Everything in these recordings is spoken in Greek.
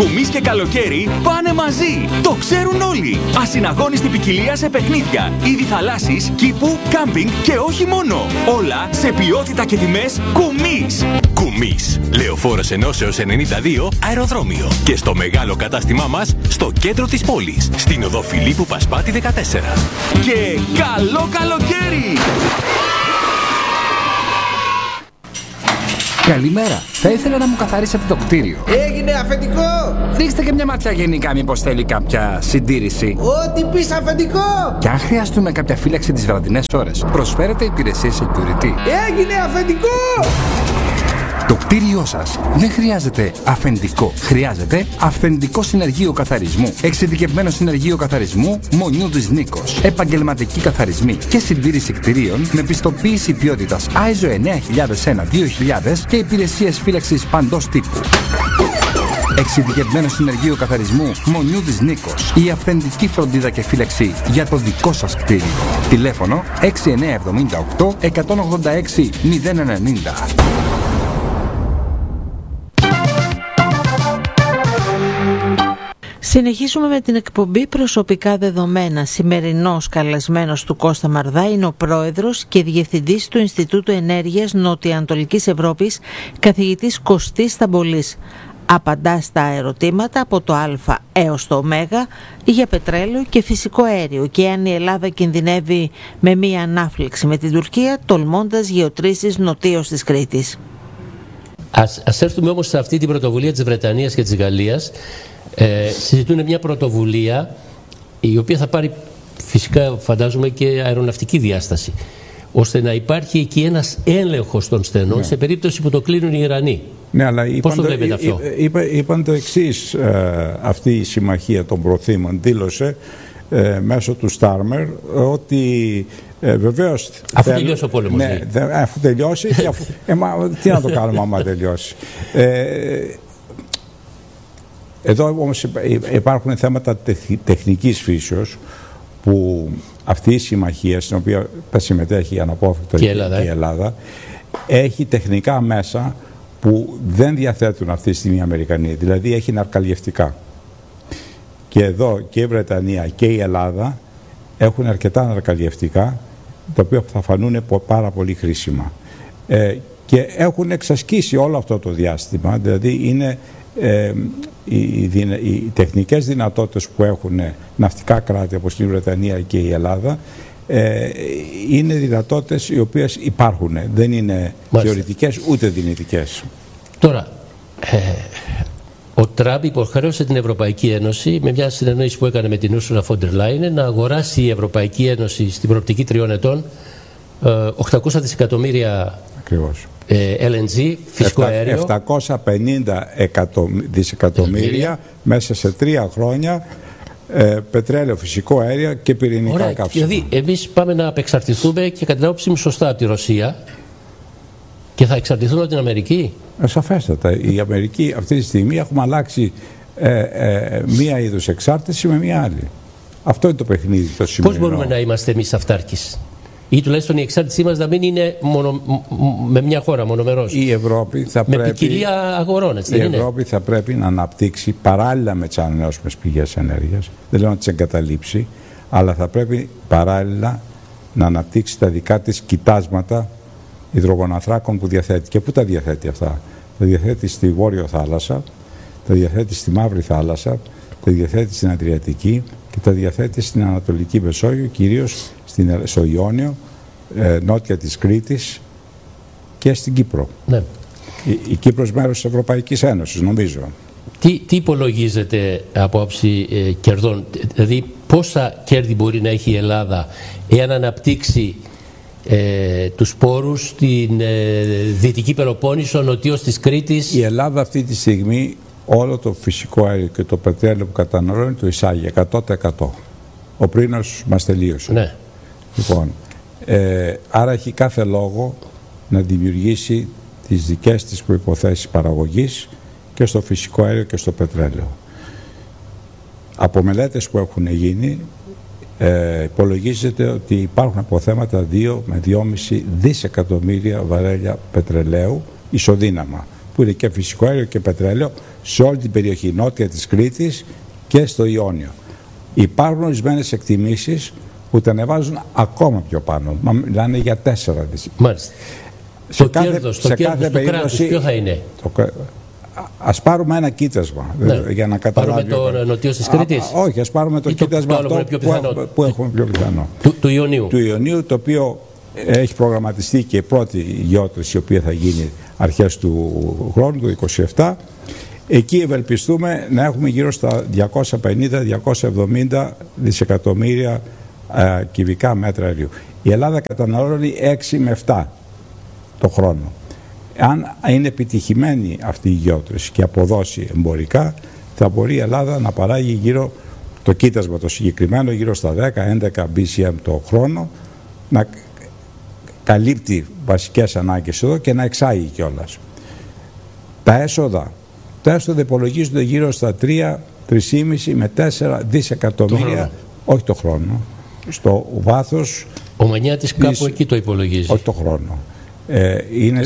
Κουμής και καλοκαίρι πάνε μαζί. Το ξέρουν όλοι. Ασυναγώνιστη ποικιλία σε παιχνίδια, είδη θαλάσσης, κήπου, κάμπινγκ και όχι μόνο. Όλα σε ποιότητα και τιμές Κουμής. Κουμής. Λεωφόρος Ενώσεως 92 αεροδρόμιο. Και στο μεγάλο κατάστημά μας στο κέντρο της πόλης. Στην οδό Φιλίππου Πασπάτη 14. Και καλό καλοκαίρι! Καλημέρα. Θα ήθελα να μου καθαρίσετε το κτίριο. Έγινε αφεντικό! Ρίξτε και μια ματιά γενικά, μήπως θέλει κάποια συντήρηση. Ό,τι πεις αφεντικό! Και αν χρειαστούμε κάποια φύλαξη τις βραδινές ώρες, προσφέρετε υπηρεσίες security. Έγινε αφεντικό! Το κτίριό σας δεν χρειάζεται αφεντικό. Χρειάζεται αυθεντικό συνεργείο καθαρισμού. Εξειδικευμένο συνεργείο καθαρισμού Μονιούδης Νίκος. Επαγγελματικοί καθαρισμοί και συντήρηση κτιρίων με πιστοποίηση ποιότητας ISO 9001-2000 και υπηρεσίες φύλαξης παντός τύπου. Εξειδικευμένο συνεργείο καθαρισμού Μονιούδης Νίκος. Η αυθεντική φροντίδα και φύλαξη για το δικό σας κτίριο. Τηλέφωνο 6978 186 090. Συνεχίζουμε με την εκπομπή Προσωπικά Δεδομένα. Σημερινός καλεσμένος του Κώστα Μαρδά είναι ο πρόεδρος και διευθυντής του Ινστιτούτου Ενέργειας Νοτιοανατολικής Ευρώπης, καθηγητής Κωστής Σταμπολής. Απαντά στα ερωτήματα από το Α έως το Ω για πετρέλαιο και φυσικό αέριο και αν η Ελλάδα κινδυνεύει με μία ανάφλεξη με την Τουρκία, τολμώντας γεωτρήσεις νοτίως της Κρήτης. Ας έρθουμε όμως σε αυτή την πρωτοβουλία της Βρετανίας και της Γαλλίας. Συζητούν μια πρωτοβουλία η οποία θα πάρει φυσικά φαντάζομαι και αεροναυτική διάσταση, ώστε να υπάρχει εκεί ένας έλεγχος των στενών σε περίπτωση που το κλείνουν οι Ιρανοί. Ναι, αλλά πώς το βλέπετε αυτό? Είπαν το εξής, αυτή η συμμαχία των προθήμων δήλωσε μέσω του Στάρμερ ότι βεβαίως αφού τελειώσει ο πόλεμος. Ναι, αφού τελειώσει και αφού, τι να το κάνουμε άμα τελειώσει. Εδώ όμως υπάρχουν θέματα τεχνικής φύσεως που αυτή η συμμαχία, στην οποία θα συμμετέχει αναπόφευκτα και η Ελλάδα, έχει τεχνικά μέσα που δεν διαθέτουν αυτή τη στιγμή οι Αμερικανοί. Δηλαδή έχει ναρκαλιευτικά. Και εδώ και η Βρετανία και η Ελλάδα έχουν αρκετά ναρκαλιευτικά, τα οποία θα φανούν πάρα πολύ χρήσιμα. Και έχουν εξασκήσει όλο αυτό το διάστημα, δηλαδή είναι οι τεχνικές δυνατότητες που έχουν ναυτικά κράτη όπως η Βρετανία και η Ελλάδα είναι δυνατότητες οι οποίες υπάρχουν, δεν είναι θεωρητικές ούτε δυνητικές. Τώρα, ο Τραμπ υποχρέωσε την Ευρωπαϊκή Ένωση με μια συνεννόηση που έκανε με την Ursula von der Leyen να αγοράσει η Ευρωπαϊκή Ένωση στην προοπτική 3 ετών 800 δισεκατομμύρια Ακριβώς. LNG, φυσικό αέριο. 750 δισεκατομμύρια μέσα σε 3 χρόνια πετρέλαιο, φυσικό αέριο και πυρηνικά καύσιμα. Δηλαδή εμείς πάμε να απεξαρτηθούμε και κατά την άποψή μου σωστά από τη Ρωσία και θα εξαρτηθούμε από την Αμερική. Σαφέστατα. Η Αμερική αυτή τη στιγμή έχουμε αλλάξει μία είδους εξάρτηση με μία άλλη. Αυτό είναι το παιχνίδι το σημερινό. Πώς μπορούμε να είμαστε εμείς αυτάρκεις? Ή τουλάχιστον η εξάρτησή μας να μην είναι με μια χώρα μονομερός. Η Ευρώπη θα με πρέπει, ποικιλία αγορών, έτσι δεν είναι? Ευρώπη θα πρέπει να αναπτύξει παράλληλα με τις ανανεώσιμες πηγές ενέργειας. Δεν λέω να τις εγκαταλείψει, αλλά θα πρέπει παράλληλα να αναπτύξει τα δικά της κοιτάσματα υδρογοναθράκων που διαθέτει. Και πού τα διαθέτει αυτά? Τα διαθέτει στη Βόρειο Θάλασσα, τα διαθέτει στη Μαύρη Θάλασσα, τα διαθέτει στην Αδριατική και τα διαθέτει στην Ανατολική Μεσόγειο, κυρίως στο Ιόνιο, νότια της Κρήτης και στην Κύπρο. Ναι. Η Κύπρος μέρος της Ευρωπαϊκής Ένωσης, νομίζω. Τι υπολογίζεται από άψη κερδών? Δηλαδή πόσα κέρδη μπορεί να έχει η Ελλάδα εάν αναπτύξει τους πόρους στην Δυτική Πελοπόννησο, νοτίως της Κρήτης? Η Ελλάδα αυτή τη στιγμή όλο το φυσικό αέριο και το πετρέλαιο που καταναλώνει το εισάγει 100%. Ο πρίνος μας τελείωσε. Ναι. Λοιπόν, άρα έχει κάθε λόγο να δημιουργήσει τις δικές της προϋποθέσεις παραγωγής και στο φυσικό αέριο και στο πετρέλαιο. Από μελέτες που έχουν γίνει υπολογίζεται ότι υπάρχουν αποθέματα 2 με 2,5 δισεκατομμύρια βαρέλια πετρελαίου ισοδύναμα. που είναι και φυσικό αέριο και πετρέλαιο, σε όλη την περιοχή νότια της Κρήτης και στο Ιόνιο. Υπάρχουν ορισμένες εκτιμήσεις που τα ανεβάζουν ακόμα πιο πάνω. Μιλάνε για 4 δις. Μάλιστα. Το κέρδος του κράτους ποιο θα είναι? Ας πάρουμε ένα κοίτασμα, για να καταλάβει. Πάρουμε το νοτιός της Κρήτης? Όχι, ας πάρουμε το κοίτασμα αυτό που έχουμε πιο πιθανό. Του Ιωνίου. Του Ιωνίου, το οποίο έχει προγραμματιστεί και η πρώτη γεώτρηση, η οποία θα γίνει αρχές του χρόνου, του 2027. Εκεί ευελπιστούμε να έχουμε γύρω στα 250-270 δισεκατομμύρια κυβικά μέτρα αερίου. Η Ελλάδα καταναλώνει 6 με 7 το χρόνο. Αν είναι επιτυχημένη αυτή η γεώτρηση και αποδώσει εμπορικά, θα μπορεί η Ελλάδα να παράγει γύρω, το κοίτασμα το συγκεκριμένο, γύρω στα 10-11 BCM το χρόνο, να καλύπτει βασικές ανάγκες εδώ και να εξάγει κιόλας. Τα έσοδα υπολογίζονται γύρω στα 3,5 με 4 δισεκατομμύρια, όχι το χρόνο, στο βάθος. Ο Μανιάτης κάπου εκεί το υπολογίζει. Όχι το χρόνο. Είναι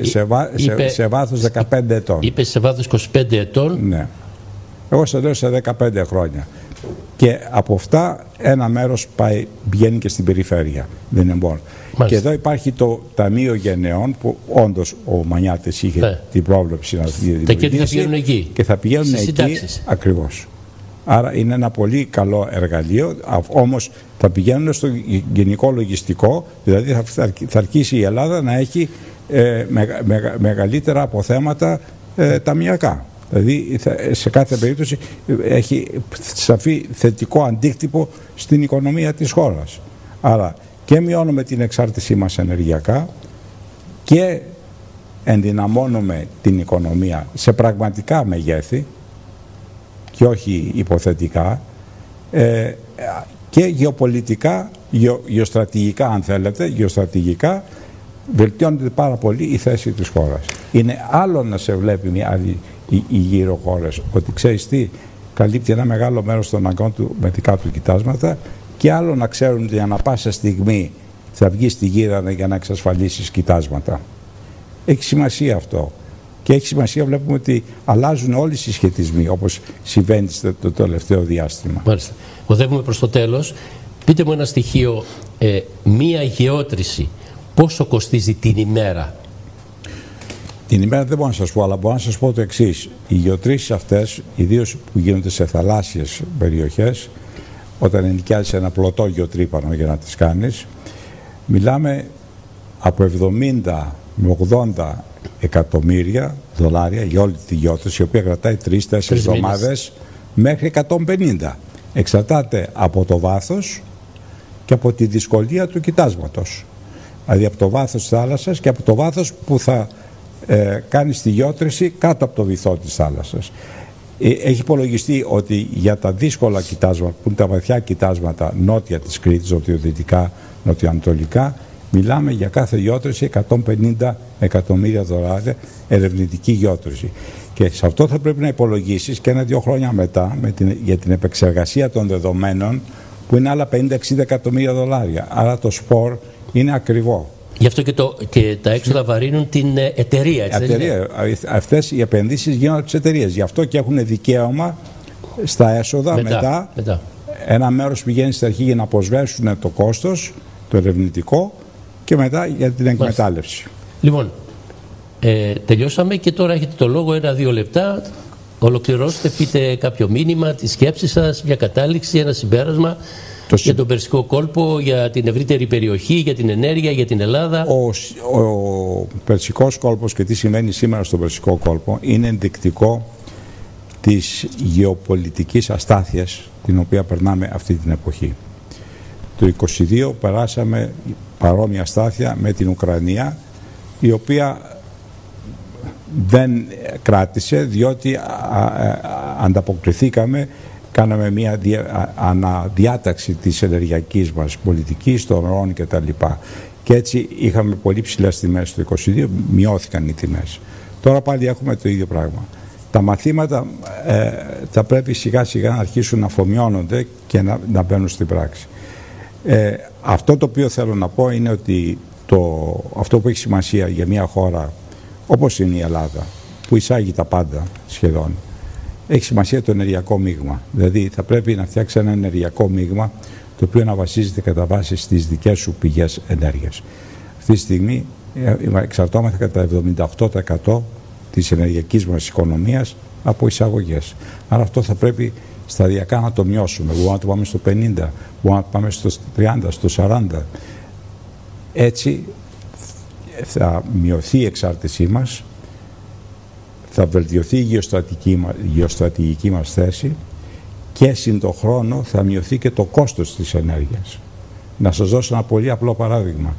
σε βάθος 15 ετών. Είπε σε βάθος 25 ετών. Ναι. Εγώ σας λέω σε 15 χρόνια. Και από αυτά ένα μέρος πηγαίνει και στην περιφέρεια. Δεν είναι μόνο. Και εδώ υπάρχει το Ταμείο Γενεών, που όντως ο Μανιάτης είχε την πρόβλεψη να δημιουργήσει. Τα κέρδη θα πηγαίνουν εκεί. Και θα πηγαίνουν εκεί ακριβώς. Άρα είναι ένα πολύ καλό εργαλείο, όμως θα πηγαίνουν στο γενικό λογιστικό, δηλαδή θα αρχίσει η Ελλάδα να έχει μεγαλύτερα αποθέματα ταμιακά. Δηλαδή σε κάθε περίπτωση έχει σαφή θετικό αντίκτυπο στην οικονομία της χώρας. Άρα και μειώνουμε την εξάρτησή μας ενεργειακά και ενδυναμώνουμε την οικονομία σε πραγματικά μεγέθη και όχι υποθετικά, και γεωπολιτικά, γεωστρατηγικά αν θέλετε, γεωστρατηγικά βελτιώνεται πάρα πολύ η θέση της χώρας. Είναι άλλο να σε βλέπει μια άλλη οι γύρω χώρες ότι ξέρεις τι, καλύπτει ένα μεγάλο μέρος των αναγκών του με δικά του κοιτάσματα, και άλλο να ξέρουν ότι ανά πάσα στιγμή θα βγει στη γύρα για να εξασφαλίσεις κοιτάσματα. Έχει σημασία αυτό. Και έχει σημασία, βλέπουμε ότι αλλάζουν όλοι οι συσχετισμοί, όπως συμβαίνει το τελευταίο διάστημα. Μάλιστα. Οδεύουμε προς το τέλος. Πείτε μου ένα στοιχείο, μία γεώτρηση πόσο κοστίζει την ημέρα? Την ημέρα δεν μπορώ να σας πω, αλλά μπορώ να σας πω το εξής. Οι γεωτρήσεις αυτές, ιδίως που γίνονται σε θαλάσσιες περιοχές, όταν ενοικιάζεις ένα πλωτό γεωτρύπανο για να τις κάνεις, μιλάμε από 70 με 80 εκατομμύρια δολάρια για όλη τη γεώτρηση, η οποία κρατάει 3-4 εβδομάδες, μέχρι 150. Εξαρτάται από το βάθος και από τη δυσκολία του κοιτάσματος. Δηλαδή από το βάθος της θάλασσας και από το βάθος που θα κάνεις τη γεώτρηση κάτω από το βυθό της θάλασσας. Έχει υπολογιστεί ότι για τα δύσκολα κοιτάσματα, που είναι τα βαθιά κοιτάσματα νότια της Κρήτης, νοτιοδυτικά, νοτιοανατολικά, μιλάμε για κάθε γεώτρηση 150 εκατομμύρια δολάρια ερευνητική γεώτρηση. Και σε αυτό θα πρέπει να υπολογίσεις και 1-2 χρόνια μετά για την επεξεργασία των δεδομένων, που είναι άλλα 50-60 εκατομμύρια δολάρια. Άρα το σπορ είναι ακριβό. Γι' αυτό και τα έξοδα βαρύνουν την εταιρεία. Αυτές οι επενδύσεις γίνονται από τις εταιρείες. Γι' αυτό και έχουν δικαίωμα στα έσοδα μετά. Ένα μέρος πηγαίνει στην αρχή για να αποσβέσουν το κόστος, το ερευνητικό, και μετά για την εκμετάλλευση. Λοιπόν, τελειώσαμε και τώρα έχετε το λόγο 1-2 λεπτά. Ολοκληρώστε, πείτε κάποιο μήνυμα, τη σκέψη σας, μια κατάληξη, ένα συμπέρασμα για τον Περσικό κόλπο, για την ευρύτερη περιοχή, για την ενέργεια, για την Ελλάδα. Ο Περσικός κόλπος και τι σημαίνει σήμερα στον Περσικό κόλπο είναι ενδεικτικό της γεωπολιτικής αστάθειας την οποία περνάμε αυτή την εποχή. Το 2022 περάσαμε παρόμοια αστάθεια με την Ουκρανία, η οποία δεν κράτησε, διότι ανταποκριθήκαμε, κάναμε μια αναδιάταξη της ενεργειακής μας πολιτικής, των ροών κτλ. Και έτσι είχαμε πολύ ψηλές τιμές το 2022, μειώθηκαν οι τιμές. Τώρα πάλι έχουμε το ίδιο πράγμα. Τα μαθήματα θα πρέπει σιγά σιγά να αρχίσουν να αφομοιώνονται και να μπαίνουν στην πράξη. Αυτό το οποίο θέλω να πω είναι ότι αυτό που έχει σημασία για μια χώρα όπως είναι η Ελλάδα, που εισάγει τα πάντα σχεδόν. Έχει σημασία το ενεργειακό μείγμα. Δηλαδή θα πρέπει να φτιάξει ένα ενεργειακό μείγμα το οποίο να βασίζεται κατά βάση στις δικές σου πηγές ενέργειας. Αυτή τη στιγμή εξαρτώμεθα κατά 78% της ενεργειακής μας οικονομίας από εισαγωγές. Άρα αυτό θα πρέπει σταδιακά να το μειώσουμε. Μπορούμε να το πάμε στο 50, μπορούμε να πάμε στο 30, στο 40. Έτσι θα μειωθεί η εξάρτησή μας, θα βελτιωθεί η γεωστρατηγική μας θέση και συν το χρόνο θα μειωθεί και το κόστος της ενέργειας. Να σας δώσω ένα πολύ απλό παράδειγμα.